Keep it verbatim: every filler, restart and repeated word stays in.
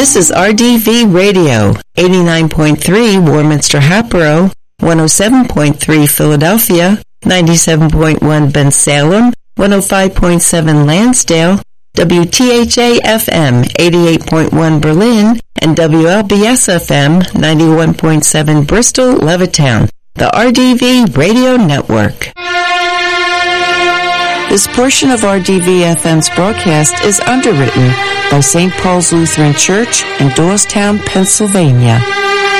This is R D V Radio, eighty-nine point three Warminster Hatboro, one oh seven point three Philadelphia, ninety-seven point one Bensalem, one oh five point seven Lansdale, W T H A F M eighty-eight point one Berlin, and W L B S F M ninety-one point seven Bristol, Levittown, the R D V Radio Network. This portion of R D V F M's broadcast is underwritten by Saint Paul's Lutheran Church in Doylestown, Pennsylvania.